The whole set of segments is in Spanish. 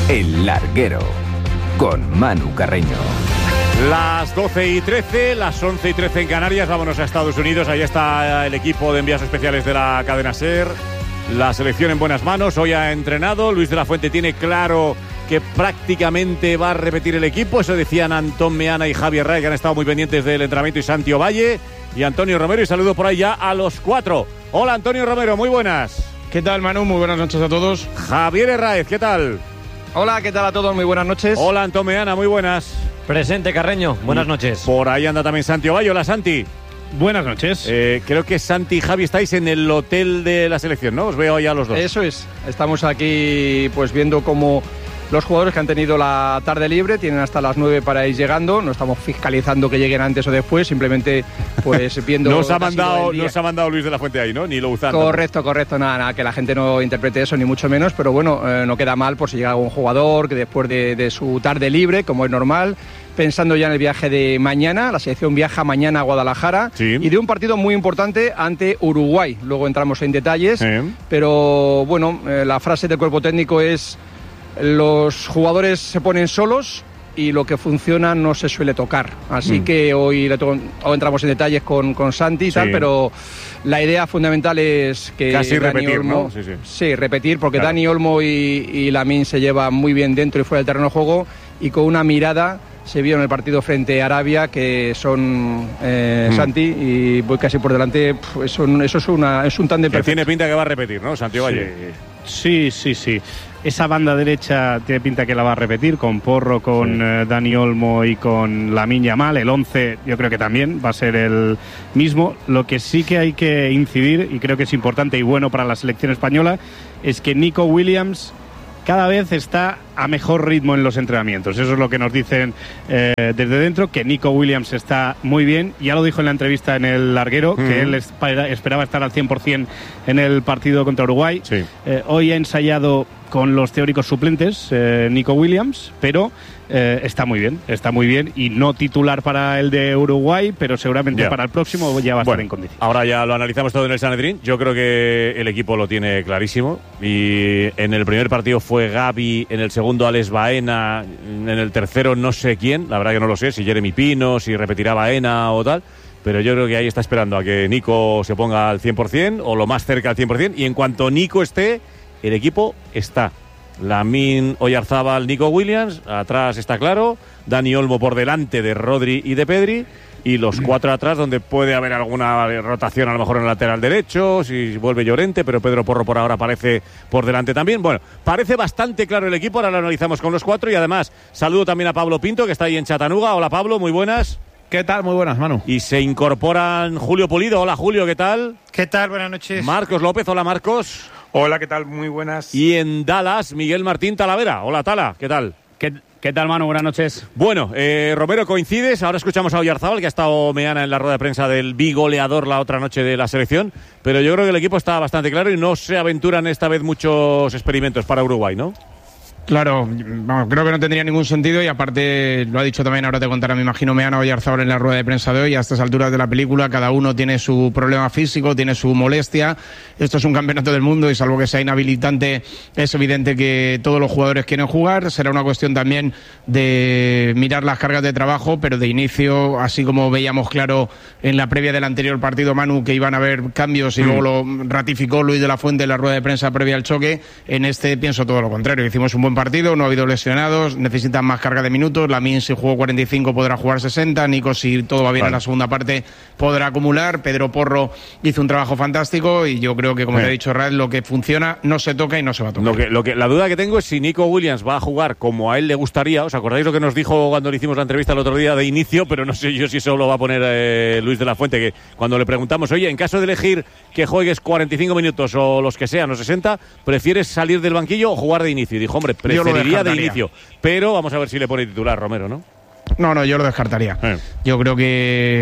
El Larguero, con Manu Carreño. Las 12:13, las 11:13 en Canarias. Vámonos a Estados Unidos. Ahí está el equipo de envíos especiales de la cadena SER. La selección en buenas manos. Hoy ha entrenado. Luis de la Fuente tiene claro que prácticamente va a repetir el equipo. Eso decían Antón Meana y Javier Ray, que han estado muy pendientes del entrenamiento, y Santi Ovalle y Antonio Romero. Y saludo por ahí ya a los cuatro. Hola, Antonio Romero, muy buenas. ¿Qué tal, Manu? Muy buenas noches a todos. Javier Herráez, ¿qué tal? Hola, ¿qué tal a todos? Muy buenas noches. Hola, Antón Meana, muy buenas. Presente, Carreño, buenas noches. Por ahí anda también Santi Ovalle. Hola, Santi. Buenas noches. Creo que Santi y Javi estáis en el hotel de la selección, ¿no? Os veo ahí a los dos. Eso es. Estamos aquí pues viendo cómo los jugadores que han tenido la tarde libre tienen hasta las 9 para ir llegando. No estamos fiscalizando que lleguen antes o después, simplemente pues viendo... No os ha mandado Luis de la Fuente ahí, ¿no? Ni lo usan. Correcto, nada, que la gente no interprete eso, ni mucho menos, pero bueno, no queda mal por si llega algún jugador que después de su tarde libre, como es normal, pensando ya en el viaje de mañana. La selección viaja mañana a Guadalajara, sí, y de un partido muy importante ante Uruguay. Luego entramos en detalles, pero bueno, la frase del cuerpo técnico es: los jugadores se ponen solos y lo que funciona no se suele tocar. Así que hoy entramos en detalles con Santi y tal, pero la idea fundamental es que casi Dani repetir, Olmo, ¿no? Sí, repetir, porque claro, Dani Olmo y Lamine se llevan muy bien dentro y fuera del terreno de juego, y con una mirada se vio en el partido frente a Arabia que son Santi, y voy casi por delante. Es un tándem perfecto. Tiene pinta que va a repetir, ¿no, Santi Ovalle? Sí. Esa banda derecha tiene pinta que la va a repetir, con Porro, con Dani Olmo y con Lamine Yamal. El 11 yo creo que también va a ser el mismo. Lo que sí que hay que incidir, y creo que es importante y bueno para la selección española, es que Nico Williams cada vez está a mejor ritmo en los entrenamientos. Eso es lo que nos dicen desde dentro, que Nico Williams está muy bien. Ya lo dijo en la entrevista en el Larguero, que él esperaba estar al 100% en el partido contra Uruguay. Sí. Hoy ha ensayado con los teóricos suplentes Nico Williams, pero está muy bien, y no titular para el de Uruguay, pero seguramente para el próximo ya va a estar en condición. Ahora ya lo analizamos todo en el Sanedrín. Yo creo que el equipo lo tiene clarísimo, y en el primer partido fue Gavi, en el segundo Alex Baena, en el tercero no sé quién, la verdad que no lo sé, si Jeremy Pino, si repetirá Baena o tal, pero yo creo que ahí está esperando a que Nico se ponga al 100% o lo más cerca al 100%, y en cuanto Nico esté, el equipo está. Lamine, Oyarzábal, Nico Williams, atrás está claro, Dani Olmo por delante de Rodri y de Pedri, y los cuatro atrás, donde puede haber alguna rotación a lo mejor en el lateral derecho, si vuelve Llorente, pero Pedro Porro por ahora aparece por delante también. Bueno, parece bastante claro el equipo, ahora lo analizamos con los cuatro, y además saludo también a Pablo Pinto, que está ahí en Chattanooga. Hola, Pablo, muy buenas. ¿Qué tal? Muy buenas, Manu. Y se incorporan Julio Pulido. Hola, Julio, ¿qué tal? ¿Qué tal? Buenas noches. Marcos López. Hola, Marcos. Hola, ¿qué tal? Muy buenas. Y en Dallas, Miguel Martín Talavera. Hola, Tala, ¿qué tal? ¿Qué tal, Manu? Buenas noches. Bueno, Romero, coincides. Ahora escuchamos a Oyarzábal, que ha estado Meana en la rueda de prensa del bigoleador la otra noche de la selección, pero yo creo que el equipo está bastante claro y no se aventuran esta vez muchos experimentos para Uruguay, ¿no? Claro, vamos, creo que no tendría ningún sentido, y aparte lo ha dicho también, ahora te contará, me imagino, Meana Oyarzábal en la rueda de prensa de hoy. A estas alturas de la película cada uno tiene su problema físico, tiene su molestia. Esto es un campeonato del mundo y salvo que sea inhabilitante es evidente que todos los jugadores quieren jugar. Será una cuestión también de mirar las cargas de trabajo, pero de inicio, así como veíamos claro en la previa del anterior partido, Manu, que iban a haber cambios y luego lo ratificó Luis de la Fuente en la rueda de prensa previa al choque, en este pienso todo lo contrario. Hicimos un buen partido, no ha habido lesionados, necesitan más carga de minutos. Lamine, si jugó 45, podrá jugar 60. Nico, si todo va bien en la segunda parte, podrá acumular. Pedro Porro hizo un trabajo fantástico, y yo creo que, como te ha dicho Rad, lo que funciona no se toca y no se va a tocar. La duda que tengo es si Nico Williams va a jugar como a él le gustaría. ¿Os acordáis lo que nos dijo cuando le hicimos la entrevista el otro día de inicio? Pero no sé yo si solo va a poner Luis de la Fuente, que cuando le preguntamos, oye, en caso de elegir que juegues 45 minutos o los que sean, o 60, ¿prefieres salir del banquillo o jugar de inicio? Y dijo, hombre, preferiría de inicio, pero vamos a ver si le pone titular Romero, ¿no? No, yo lo descartaría. Yo creo que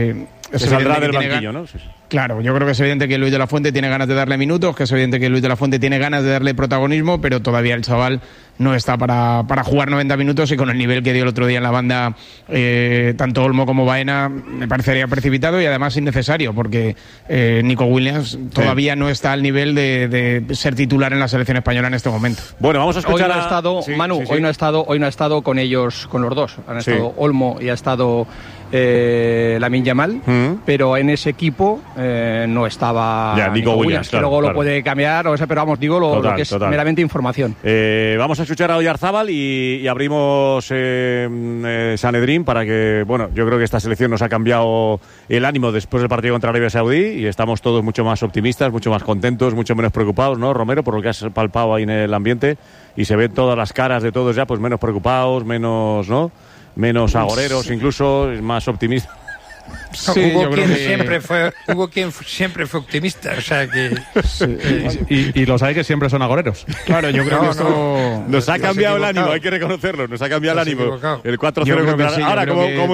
saldrá del banquillo, ¿no? Sí. Claro, yo creo que es evidente que Luis de la Fuente tiene ganas de darle minutos, que es evidente que Luis de la Fuente tiene ganas de darle protagonismo, pero todavía el chaval no está para jugar 90 minutos y con el nivel que dio el otro día en la banda, tanto Olmo como Baena, me parecería precipitado y además innecesario, porque Nico Williams todavía no está al nivel de ser titular en la selección española en este momento. Bueno, vamos a escuchar hoy no ha estado, Manu, hoy no ha estado con ellos, con los dos. Han estado Olmo y ha estado Lamine Yamal, pero en ese equipo no estaba Nico Williams, que luego lo puede cambiar, pero vamos, digo lo que es meramente información. Vamos a escuchar a Oyarzábal y abrimos Sanedrín para que, bueno, yo creo que esta selección nos ha cambiado el ánimo después del partido contra Arabia Saudí y estamos todos mucho más optimistas, mucho más contentos, mucho menos preocupados, ¿no, Romero? Por lo que has palpado ahí en el ambiente y se ven todas las caras de todos ya, pues menos preocupados, menos, ¿no? Menos agoreros, incluso, más optimistas. Sí, hubo quien siempre fue optimista, o sea que... Sí, y los hay que siempre son agoreros. Claro, yo creo que esto... Nos ha cambiado el ánimo, hay que reconocerlo, nos ha cambiado el ánimo. El 4-0 contra... Sí, ahora,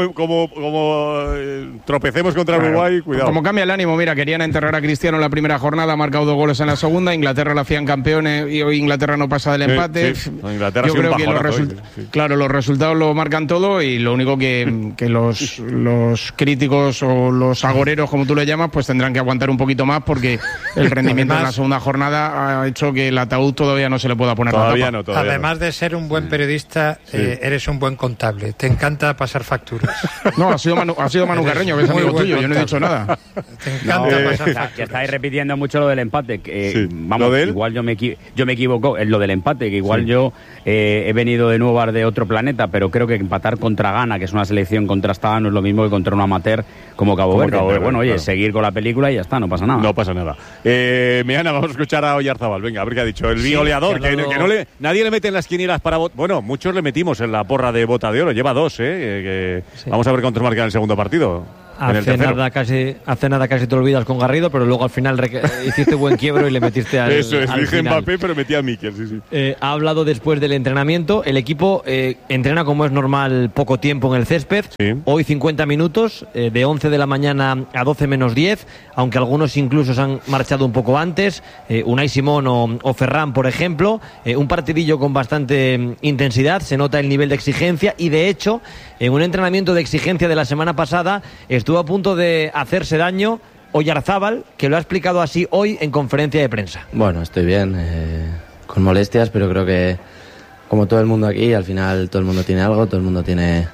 como tropecemos contra Uruguay, cuidado. Como cambia el ánimo, mira, querían enterrar a Cristiano en la primera jornada, ha marcado 2 goles en la segunda, Inglaterra lo hacían campeones y hoy Inglaterra no pasa del empate. Inglaterra yo creo que claro, los resultados lo marcan todo y lo único que los críticos o los agoreros, como tú le llamas, pues tendrán que aguantar un poquito más porque el rendimiento en la segunda jornada ha hecho que el ataúd todavía no se le pueda poner todavía la tapa. Además de ser un buen periodista, eres un buen contable. Te encanta pasar facturas. No, ha sido Manu Carreño, que es amigo tuyo, yo no he dicho nada. Te encanta pasar facturas. Que estáis repitiendo mucho lo del empate. Vamos, igual yo me equivoco en lo del empate, que igual yo he venido de nuevo de otro planeta, pero creo que empatar contra Ghana, que es una selección contrastada, no es lo mismo que contra un amateur como Cabo Verde. Pero bueno, oye, seguir con la película y ya está, no pasa nada. No pasa nada. Meana, vamos a escuchar a Oyarzábal. Venga, a ver qué ha dicho. El goleador, que nadie le mete en las quinielas para... Bueno, muchos le metimos en la porra de Bota de Oro. Lleva 2, Vamos a ver cuántos marcan en el segundo partido. Hace nada casi te olvidas con Garrido, pero luego al final hiciste buen quiebro y le metiste al Eso es, al dije final. Mbappé, pero metí a Mikel, sí. Ha hablado después del entrenamiento. El equipo entrena como es normal poco tiempo en el césped. Sí. Hoy 50 minutos, de 11 de la mañana a 12 menos 10, aunque algunos incluso se han marchado un poco antes. Unai Simón o Ferran, por ejemplo. Un partidillo con bastante intensidad, se nota el nivel de exigencia y de hecho, en un entrenamiento de exigencia de la semana pasada, estuvo a punto de hacerse daño Oyarzábal, que lo ha explicado así hoy en conferencia de prensa. Bueno, estoy bien, con molestias, pero creo que como todo el mundo aquí, al final todo el mundo tiene algo, todo el mundo tiene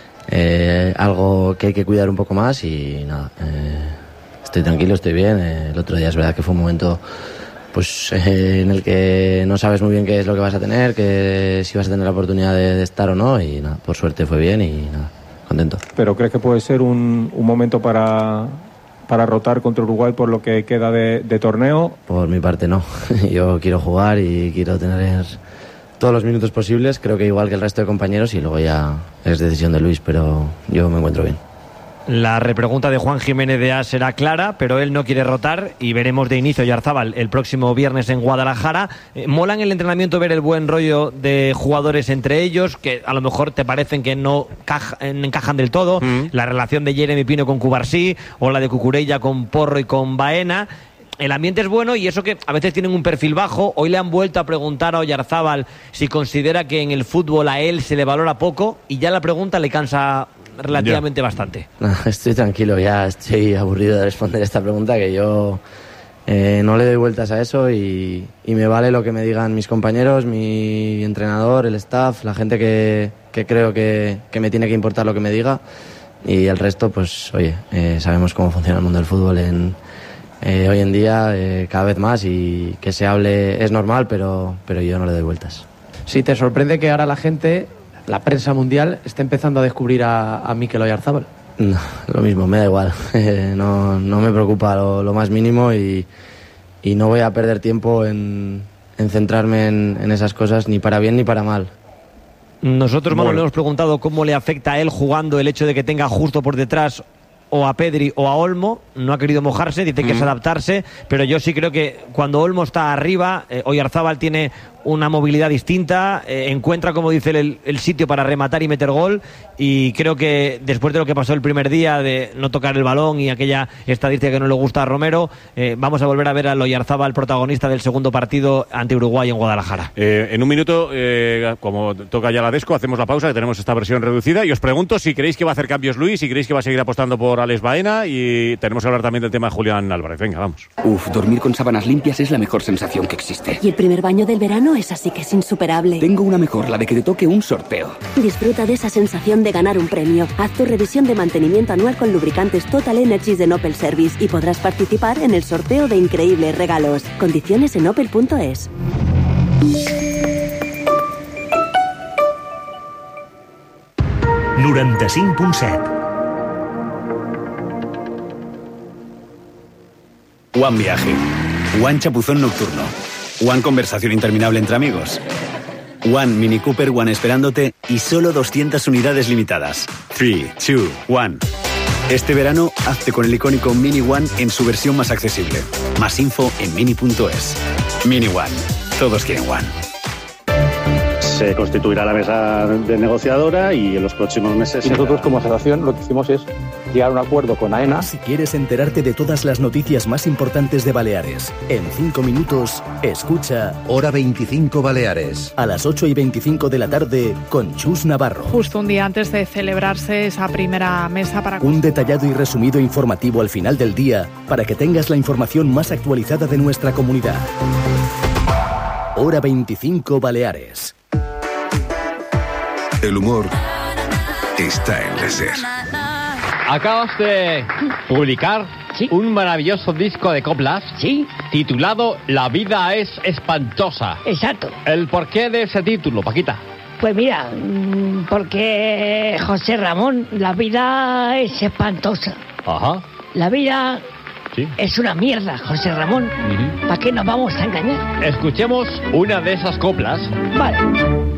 algo que hay que cuidar un poco más y nada, estoy tranquilo, estoy bien. El otro día es verdad que fue un momento pues en el que no sabes muy bien qué es lo que vas a tener, que si vas a tener la oportunidad de estar o no, y nada, por suerte fue bien y nada, contento. ¿Pero crees que puede ser un momento para rotar contra Uruguay por lo que queda de torneo? Por mi parte no, yo quiero jugar y quiero tener todos los minutos posibles, creo que igual que el resto de compañeros, y luego ya es decisión de Luis, pero yo me encuentro bien. La repregunta de Juan Jiménez de A será clara, pero él no quiere rotar y veremos de inicio Oyarzábal el próximo viernes en Guadalajara. Mola en el entrenamiento ver el buen rollo de jugadores entre ellos, que a lo mejor te parecen que no encajan del todo. La relación de Jeremy Pino con Cubarsí o la de Cucurella con Porro y con Baena. El ambiente es bueno y eso que a veces tienen un perfil bajo. Hoy le han vuelto a preguntar a Oyarzábal si considera que en el fútbol a él se le valora poco y ya la pregunta le cansa relativamente bastante. No, estoy tranquilo, ya estoy aburrido de responder esta pregunta, que yo no le doy vueltas a eso y me vale lo que me digan mis compañeros, mi entrenador, el staff, la gente que creo que me tiene que importar lo que me diga, y el resto pues oye, sabemos cómo funciona el mundo del fútbol hoy en día, cada vez más, y que se hable es normal, pero yo no le doy vueltas. Si te sorprende que ahora la gente, la prensa mundial, está empezando a descubrir a Mikel Oyarzábal. No, lo mismo, me da igual. No me preocupa lo más mínimo y no voy a perder tiempo en centrarme en esas cosas, ni para bien ni para mal. Nosotros, Manuel, le hemos preguntado cómo le afecta a él jugando el hecho de que tenga justo por detrás o a Pedri o a Olmo. No ha querido mojarse, dice que es adaptarse, pero yo sí creo que cuando Olmo está arriba, Oyarzábal tiene una movilidad distinta, encuentra, como dice el sitio para rematar y meter gol, y creo que después de lo que pasó el primer día de no tocar el balón y aquella estadística que no le gusta a Romero, vamos a volver a ver al Oyarzábal protagonista del segundo partido ante Uruguay en Guadalajara. En un minuto, como toca ya la Desco, hacemos la pausa, que tenemos esta versión reducida, y os pregunto si creéis que va a hacer cambios Luis, si creéis que va a seguir apostando por Alex Baena, y tenemos que hablar también del tema de Julián Álvarez. Venga, vamos. Dormir con sábanas limpias es la mejor sensación que existe. Y el primer baño del verano es así que es insuperable. Tengo una mejor, la de que te toque un sorteo. Disfruta de esa sensación de ganar un premio. Haz tu revisión de mantenimiento anual con lubricantes Total Energies de Opel Service y podrás participar en el sorteo de increíbles regalos. Condiciones en opel.es. 95.7 One viaje, One chapuzón nocturno, One conversación interminable entre amigos, One Mini Cooper One esperándote y solo 200 unidades limitadas. 3, 2, 1. Este verano, hazte con el icónico Mini One en su versión más accesible. Más info en mini.es. Mini One. Todos quieren One. Se constituirá la mesa de negociadora y en los próximos meses... Y nosotros como asociación lo que hicimos es llegar a un acuerdo con AENA. Si quieres enterarte de todas las noticias más importantes de Baleares, en 5 minutos, escucha Hora 25 Baleares. A las 8:25 de la tarde con Chus Navarro. Justo un día antes de celebrarse esa primera mesa para... Un detallado y resumido informativo al final del día para que tengas la información más actualizada de nuestra comunidad. Hora 25 Baleares. El humor está en la SER. Acabas de publicar un maravilloso disco de coplas titulado La vida es espantosa. Exacto. ¿El porqué de ese título, Paquita? Pues mira, porque José Ramón, la vida es espantosa. Ajá. La vida es una mierda, José Ramón. ¿Para qué nos vamos a engañar? Escuchemos una de esas coplas. Vale.